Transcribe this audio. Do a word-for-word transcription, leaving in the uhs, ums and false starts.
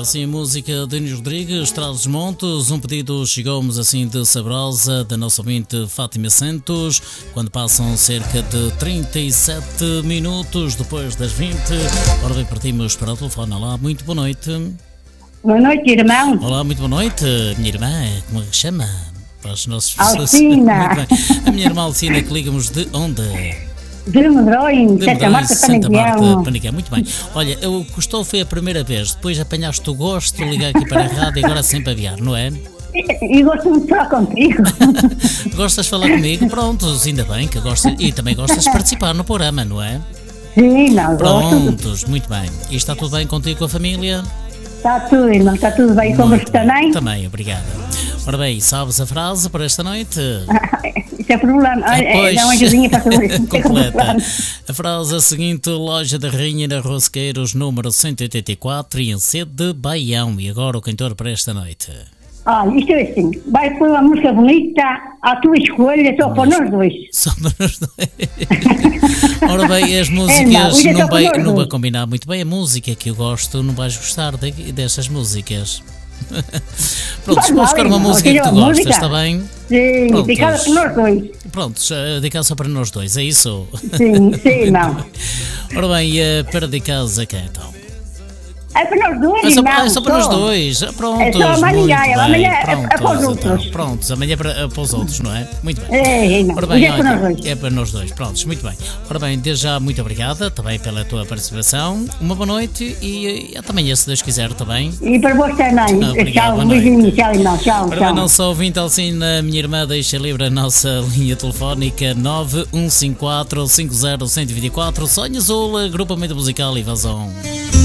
Assim a música de Inês Rodrigues, Trás-os-Montes, um pedido chegou-nos assim de saborosa da nossa ouvinte Fátima Santos, quando passam cerca de trinta e sete minutos depois das vinte. Ora bem, partimos para o telefone. Olá, muito boa noite. Boa noite, irmão. Olá, muito boa noite, minha irmã, como é que chama? Para os nossos Alcina. Muito bem. A minha irmã Alcina, que ligamos de onde? De Medronho, Santa Marta, Santa Marta, Paniquião. Paniquião. Muito bem. Olha, eu custou foi a primeira vez, depois apanhaste o gosto de ligar aqui para a rádio e agora sempre a aviar, não é? E, e gosto muito de falar contigo. Gostas de falar comigo? Prontos, ainda bem que gostas. E também gostas de participar no programa, não é? Sim, não, gosto. Prontos, muito bem. E está tudo bem contigo com a família? Está tudo, irmão, está tudo bem com você também? Também, obrigado. Ora bem, sabes a frase para esta noite? Isso é problema. Olha, Pois, dá uma ajudinha para saber. completa. A frase é a seguinte: Loja da Rainha na Rosqueiros, número cento e oitenta e quatro, em C de Baião. E agora o cantor para esta noite. Olha, isto é assim, vai pôr uma música bonita, à tua escolha, só para nós dois. Só para nós dois. Ora bem, as É, não, músicas hoje é não, só vai, para nós não vai dois. combinar muito bem. A música que eu gosto, não vais gostar de, dessas músicas. Pronto, Faz vou mal, buscar uma irmão, música que seja tu uma gostas, música. está bem? Sim, Prontos. dedicada para nós dois. Pronto, dedicado só para nós dois, é isso? Sim, sim, não. Ora bem, eh, para dedicar a quem então? É para nós dois, É só, irmão. é só para nós dois. Prontos, É só amanhã, muito é bem. amanhã é- é para os Prontos, outros. então. Prontos, amanhã é para, é para os outros, não é? Muito bem. É, irmão, Ora hoje bem, é para nós olha, dois. é para nós dois. Prontos, muito bem. Ora bem, desde já muito obrigada também pela tua participação. Uma boa noite e, e até amanhã, se Deus quiser, também. E para você também. Obrigado, Tchau, boa um beijinho, noite. tchau, irmão. Tchau, Ora bem, tchau. não só ouvinte assim, a minha irmã deixa livre a nossa linha telefónica nove um cinco quatro cinco zero um zero dois quatro. Sonho Azul, agrupamento musical e vazão.